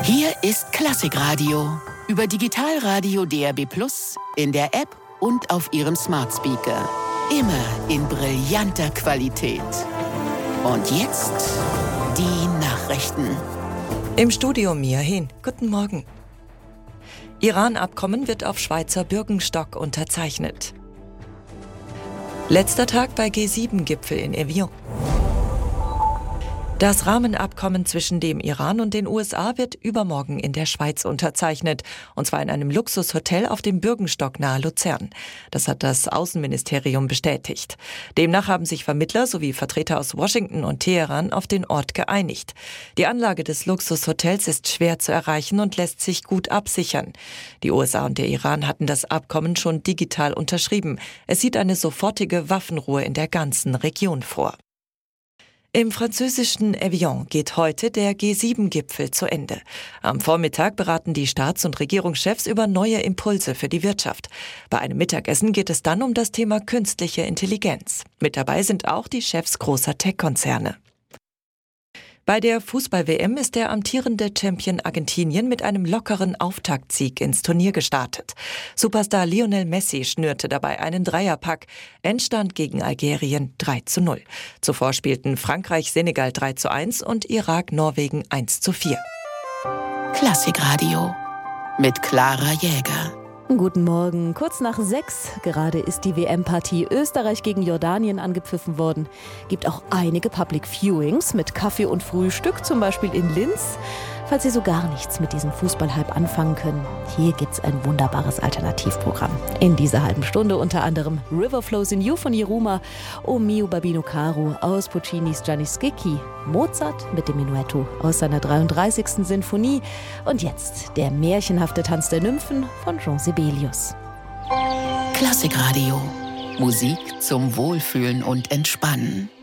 Hier ist Klassikradio. Über Digitalradio DAB+, in der App und auf Ihrem Smart Speaker. Immer in brillanter Qualität. Und jetzt die Nachrichten. Im Studio Mia Hehn. Guten Morgen. Iran-Abkommen wird auf Schweizer Bürgenstock unterzeichnet. Letzter Tag bei G7-Gipfel in Evian. Das Rahmenabkommen zwischen dem Iran und den USA wird übermorgen in der Schweiz unterzeichnet, und zwar in einem Luxushotel auf dem Bürgenstock nahe Luzern. Das hat das Außenministerium bestätigt. Demnach haben sich Vermittler sowie Vertreter aus Washington und Teheran auf den Ort geeinigt. Die Anlage des Luxushotels ist schwer zu erreichen und lässt sich gut absichern. Die USA und der Iran hatten das Abkommen schon digital unterschrieben. Es sieht eine sofortige Waffenruhe in der ganzen Region vor. Im französischen Evian geht heute der G7-Gipfel zu Ende. Am Vormittag beraten die Staats- und Regierungschefs über neue Impulse für die Wirtschaft. Bei einem Mittagessen geht es dann um das Thema künstliche Intelligenz. Mit dabei sind auch die Chefs großer Tech-Konzerne. Bei der Fußball-WM ist der amtierende Champion Argentinien mit einem lockeren Auftaktsieg ins Turnier gestartet. Superstar Lionel Messi schnürte dabei einen Dreierpack. Endstand gegen Algerien 3:0. Zuvor spielten Frankreich Senegal 3:1 und Irak Norwegen 1:4. Klassikradio mit Clara Jäger. Guten Morgen, kurz nach 6. Gerade ist die WM-Partie Österreich gegen Jordanien angepfiffen worden. Gibt auch einige Public Viewings mit Kaffee und Frühstück, zum Beispiel in Linz. Falls Sie so gar nichts mit diesem Fußballhype anfangen können, hier gibt's ein wunderbares Alternativprogramm. In dieser halben Stunde unter anderem River Flows in You von Yeruma, O mio Babino Caro aus Puccinis Gianni Schicchi, Mozart mit dem Menuetto aus seiner 33. Sinfonie und jetzt der märchenhafte Tanz der Nymphen von Jean Sibelius. Klassikradio. Musik zum Wohlfühlen und Entspannen.